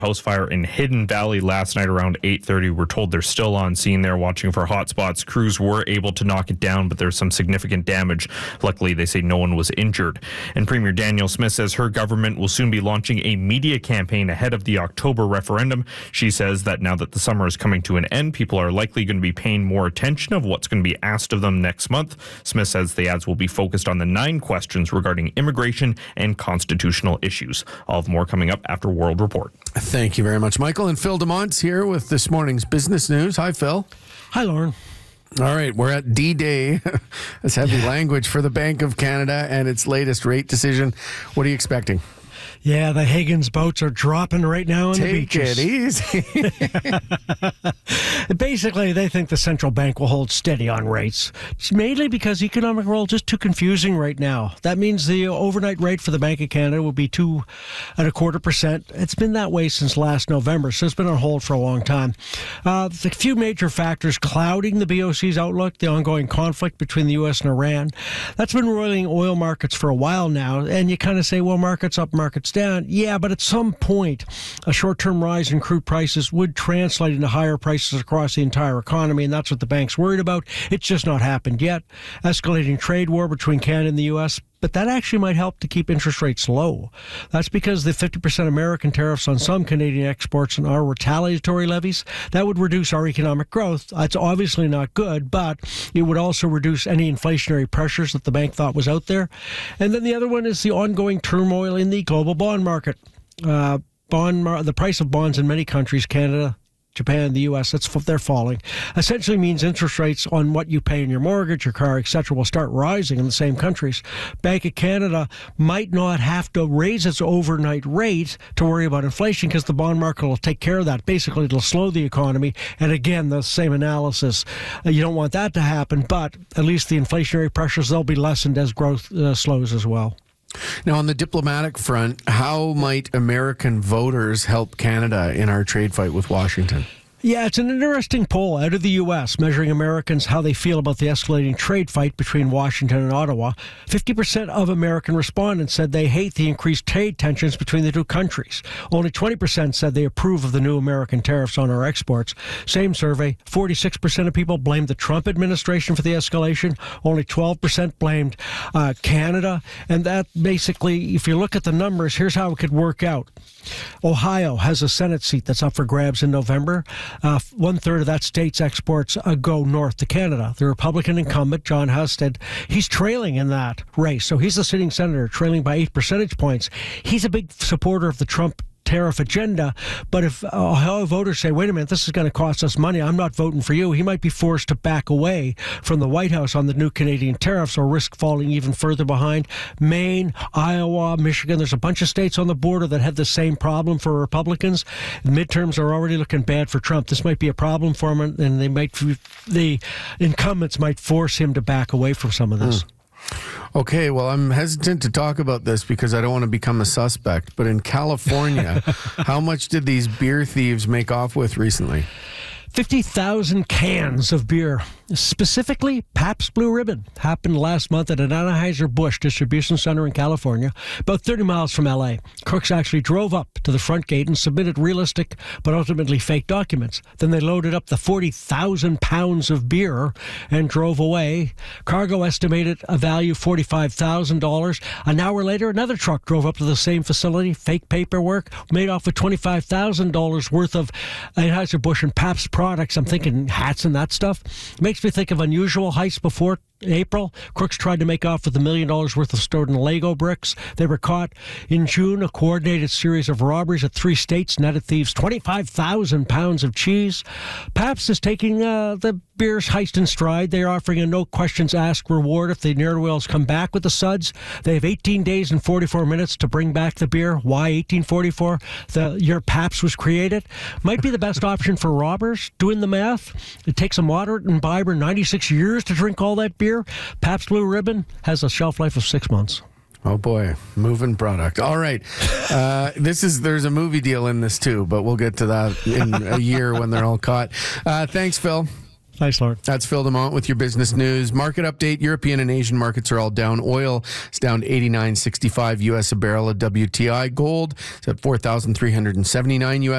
house fire in Hidden Valley last night around 8:30. We're told they're still on scene there watching for hot spots. Crews were able to knock it down, but there's some significant damage. Luckily, they say no one was injured. And Premier Danielle Smith says her government will soon be launching a media campaign ahead of the October referendum. She says that now that the summer is coming to an end, people are likely going to be paying more attention of what's going to be asked of them next month. Smith says the ads will be focused on the 9 questions regarding immigration and constitutional issues. I'll have more coming up after World Report. Thank you very much, Michael. And Phil DeMont's here with this morning's business news. Hi, Phil. Hi, Lauren. All right, we're at D-Day. That's heavy language for the Bank of Canada and its latest rate decision. What are you expecting? Yeah, the Higgins boats are dropping right now on the beaches. Take it easy. Basically, they think the central bank will hold steady on rates. It's mainly because economic growth is just too confusing right now. That means the overnight rate for the Bank of Canada will be 2.25%. It's been that way since last November, so it's been on hold for a long time. The few major factors clouding the BOC's outlook: the ongoing conflict between the U.S. and Iran. That's been roiling oil markets for a while now, and you kind of say, well, markets up, markets down. Yeah, but at some point, a short-term rise in crude prices would translate into higher prices across the entire economy, and that's what the bank's worried about. It's just not happened yet. Escalating trade war between Canada and the U.S., but that actually might help to keep interest rates low. That's because the 50% American tariffs on some Canadian exports and our retaliatory levies, that would reduce our economic growth. That's obviously not good, but it would also reduce any inflationary pressures that the bank thought was out there. And then the other one is the ongoing turmoil in the global bond market. The price of bonds in many countries, Canada, Japan, the U.S., they're falling. Essentially means interest rates on what you pay in your mortgage, your car, etc., will start rising in the same countries. Bank of Canada might not have to raise its overnight rate to worry about inflation because the bond market will take care of that. Basically, it'll slow the economy. And again, the same analysis. You don't want that to happen, but at least the inflationary pressures, they'll be lessened as growth slows as well. Now, on the diplomatic front, how might American voters help Canada in our trade fight with Washington? Yeah, it's an interesting poll out of the U.S. measuring Americans how they feel about the escalating trade fight between Washington and Ottawa. 50% of American respondents said they hate the increased trade tensions between the two countries. Only 20% said they approve of the new American tariffs on our exports. Same survey, 46% of people blamed the Trump administration for the escalation. Only 12% blamed Canada. And that basically, if you look at the numbers, here's how it could work out. Ohio has a Senate seat that's up for grabs in November. 1/3 of that state's exports go north to Canada. The Republican incumbent, John Husted, he's trailing in that race. So he's the sitting senator, trailing by 8 percentage points. He's a big supporter of the Trump tariff agenda, but if Ohio voters say, wait a minute, this is going to cost us money, I'm not voting for you, he might be forced to back away from the White House on the new Canadian tariffs or risk falling even further behind. Maine, Iowa, Michigan, there's a bunch of states on the border that have the same problem for Republicans. The midterms are already looking bad for Trump. This might be a problem for him, and the incumbents might force him to back away from some of this. Okay, well, I'm hesitant to talk about this because I don't want to become a suspect, but in California, how much did these beer thieves make off with recently? 50,000 cans of beer, specifically Pabst Blue Ribbon. Happened last month at an Anheuser-Busch distribution center in California, about 30 miles from L.A. Crooks actually drove up to the front gate and submitted realistic but ultimately fake documents. Then they loaded up the 40,000 pounds of beer and drove away. Cargo estimated a value of $45,000. An hour later, another truck drove up to the same facility, fake paperwork, made off with $25,000 worth of Anheuser-Busch and Pabst products. I'm thinking hats and that stuff. Makes me think of unusual heists before April. Crooks tried to make off with $1 million worth of stored in Lego bricks. They were caught in June. A coordinated series of robberies at 3 states netted thieves 25,000 pounds of cheese. Pabst is taking the beer's heist in stride. They're offering a no questions asked reward if the ne'er-do-wells come back with the suds. They have 18 days and 44 minutes to bring back the beer. Why 1844? The year Pabst was created. Might be the best option for robbers. Doing the math, it takes a moderate imbiber 96 years to drink all that beer. Pabst Blue Ribbon has a shelf life of 6 months. Oh boy, moving product. All right, there's a movie deal in this too, but we'll get to that in a year when they're all caught. Thanks, Phil. Thanks, Lord. That's Phil DeMont with your business news. Market update. European and Asian markets are all down. Oil is down 89.65 U.S. a barrel of WTI. Gold is at $4,379 U.S.